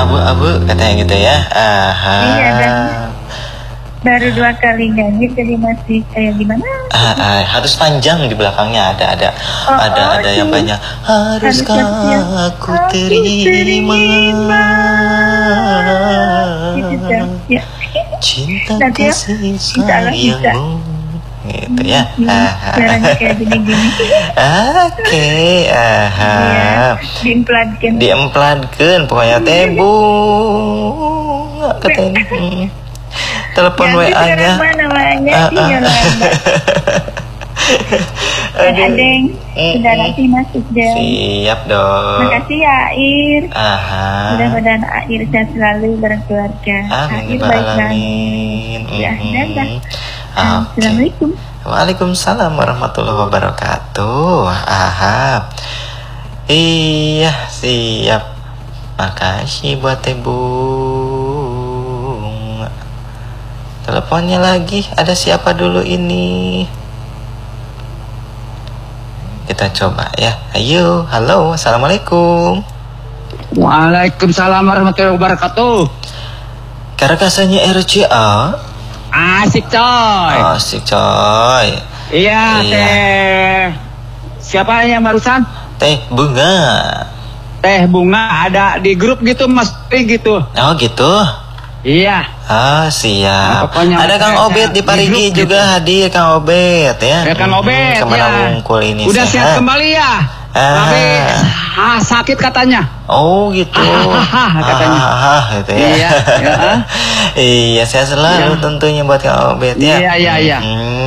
abu-abu katanya gitu ya. Aha. Iya, dan baru 2 kali nyanyi jadi masih kayak gimana? Harus panjang di belakangnya ada yang banyak. Haruskah aku terima ya. Cinta kasih sayangmu gitu ya. Suaranya kayak gini-gini. Oke, diempladkeun pokoknya teh Bu. Katanya telepon WA-nya. Adeng, sudah nanti masuk deh. Siap dong. Makasih ya Air. Mudah-mudahan Air sehat selalu bareng keluarga. Amin. Air baik banget. Ya, dadah. Assalamualaikum. Waalaikumsalam warahmatullahi wabarakatuh. Iya, siap. Makasih buat Ibu. Teleponnya lagi, ada siapa dulu ini? Kita coba ya. Ayo, halo, assalamualaikum. Waalaikumsalam warahmatullahi wabarakatuh. Karakasanya RCA. Asik coy. Asik coy. Iya. Teh. Siapa yang barusan? Teh Bunga. Teh Bunga ada di grup gitu Mas gitu. Oh gitu. Iya. Siap. Nah, ada Kang Obed di Parigi juga gitu. Hadir Kang Obed ya. Kang Obed ya. Wungkul ini. Udah sehat kembali ya. Tapi sakit katanya. Oh gitu. Katanya. Gitu ya. Iya. Iya, sehat selalu tentunya buat Kang Obed ya. Iya.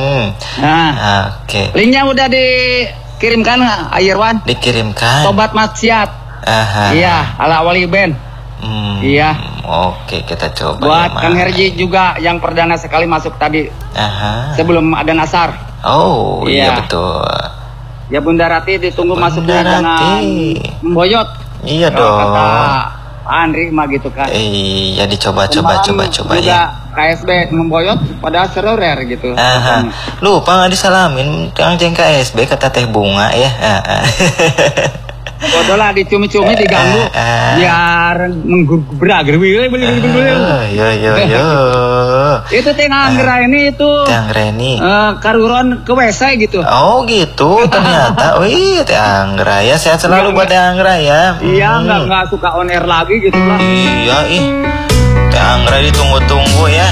Oke. Linknya udah dikirimkan Ayirwan. Dikirimkan. Tobat maksiat. Iya, ala wali band. Iya. Oke, kita coba. Buat Kang Herji juga yang perdana sekali masuk tadi. Sebelum ada Nasar. Oh, iya betul. Ya Bunda Rati ditunggu Bunda masuknya Rati. jangan memboyot. Iya dong. Kata Andri mah gitu kan. Iya, dicoba ya. KSB memboyot pada serorer gitu. Lupa nggak disalamin Kang Ceng KSB kata Teh Bunga ya. Bodoh lah dicumi-cumi diganggu biar menggubrak gitu. Yo. Itu Teh Anggreni itu. Teh Anggreni. Karuron ke WC gitu. Oh gitu ternyata. Wih, Teh Anggra ya, sehat selalu buat Teh Anggra ya. Iya, nggak suka on air lagi gitu lah. Iya, Teh Anggra ditunggu-tunggu ya.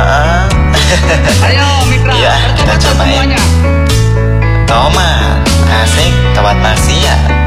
Ayo Mitra. Iya, kita coba ya. Tomat, asik, tobat maksiat.